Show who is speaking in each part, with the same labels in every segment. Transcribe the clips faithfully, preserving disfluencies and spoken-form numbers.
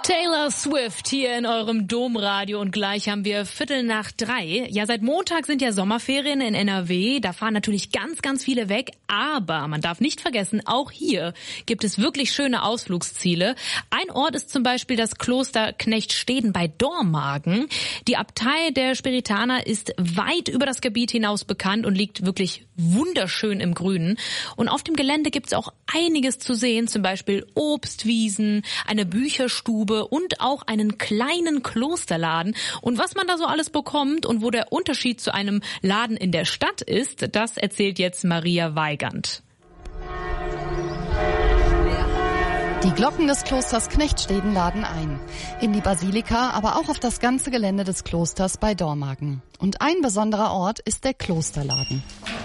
Speaker 1: Taylor Swift hier in eurem Domradio und gleich haben wir Viertel nach drei. Ja, seit Montag sind ja Sommerferien in N R W. Da fahren natürlich ganz, ganz viele weg. Aber man darf nicht vergessen, auch hier gibt es wirklich schöne Ausflugsziele. Ein Ort ist zum Beispiel das Kloster Knechtsteden bei Dormagen. Die Abtei der Spiritaner ist weit über das Gebiet hinaus bekannt und liegt wirklich wunderschön im Grünen. Und auf dem Gelände gibt es auch einiges zu sehen, zum Beispiel Obstwiesen, eine Bücherstube und auch einen kleinen Klosterladen. Und was man da so alles bekommt und wo der Unterschied zu einem Laden in der Stadt ist, das erzählt jetzt Maria Weigand.
Speaker 2: Die Glocken des Klosters Knechtsteden laden ein. In die Basilika, aber auch auf das ganze Gelände des Klosters bei Dormagen. Und ein besonderer Ort ist der Klosterladen.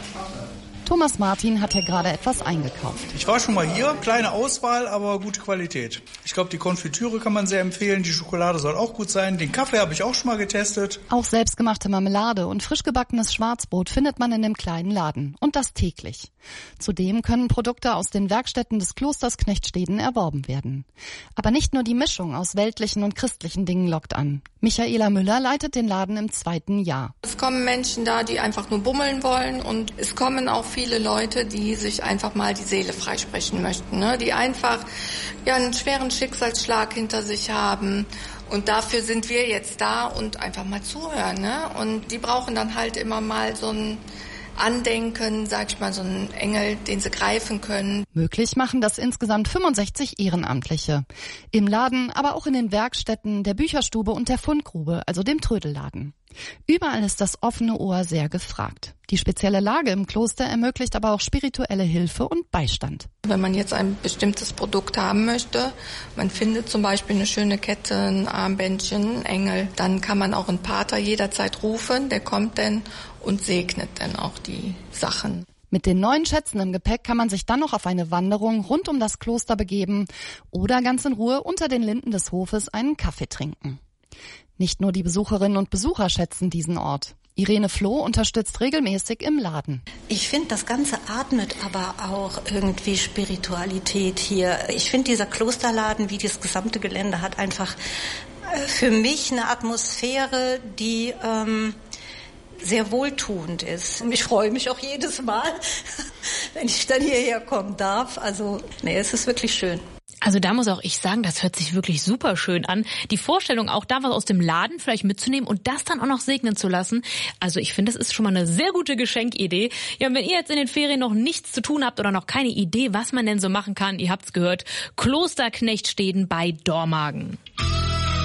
Speaker 2: Thomas Martin hat hier gerade etwas eingekauft.
Speaker 3: Ich war schon mal hier, kleine Auswahl, aber gute Qualität. Ich glaube, die Konfitüre kann man sehr empfehlen, die Schokolade soll auch gut sein. Den Kaffee habe ich auch schon mal getestet.
Speaker 2: Auch selbstgemachte Marmelade und frisch gebackenes Schwarzbrot findet man in dem kleinen Laden. Und das täglich. Zudem können Produkte aus den Werkstätten des Klosters Knechtsteden erworben werden. Aber nicht nur die Mischung aus weltlichen und christlichen Dingen lockt an. Michaela Müller leitet den Laden im zweiten Jahr.
Speaker 4: Es kommen Menschen da, die einfach nur bummeln wollen, und es kommen auch viele Leute, die sich einfach mal die Seele freisprechen möchten, ne? Die einfach ja einen schweren Schicksalsschlag hinter sich haben. Und dafür sind wir jetzt da und einfach mal zuhören, ne? Und die brauchen dann halt immer mal so ein Andenken, sag ich mal, so einen Engel, den sie greifen können.
Speaker 2: Möglich machen das insgesamt fünfundsechzig Ehrenamtliche. Im Laden, aber auch in den Werkstätten, der Bücherstube und der Fundgrube, also dem Trödelladen. Überall ist das offene Ohr sehr gefragt. Die spezielle Lage im Kloster ermöglicht aber auch spirituelle Hilfe und Beistand.
Speaker 4: Wenn man jetzt ein bestimmtes Produkt haben möchte, man findet zum Beispiel eine schöne Kette, ein Armbändchen, einen Engel, dann kann man auch einen Pater jederzeit rufen, der kommt dann und segnet dann auch die Sachen.
Speaker 2: Mit den neuen Schätzen im Gepäck kann man sich dann noch auf eine Wanderung rund um das Kloster begeben oder ganz in Ruhe unter den Linden des Hofes einen Kaffee trinken. Nicht nur die Besucherinnen und Besucher schätzen diesen Ort. Irene Floh unterstützt regelmäßig im Laden.
Speaker 5: Ich finde, das Ganze atmet aber auch irgendwie Spiritualität hier. Ich finde, dieser Klosterladen, wie das gesamte Gelände, hat einfach für mich eine Atmosphäre, die ähm, sehr wohltuend ist. Ich freue mich auch jedes Mal, wenn ich dann hierher kommen darf. Also, nee, es ist wirklich schön.
Speaker 1: Also da muss auch ich sagen, das hört sich wirklich super schön an. Die Vorstellung, auch da was aus dem Laden vielleicht mitzunehmen und das dann auch noch segnen zu lassen. Also ich finde, das ist schon mal eine sehr gute Geschenkidee. Ja, und wenn ihr jetzt in den Ferien noch nichts zu tun habt oder noch keine Idee, was man denn so machen kann, ihr habt's gehört, Kloster Knechtsteden bei Dormagen.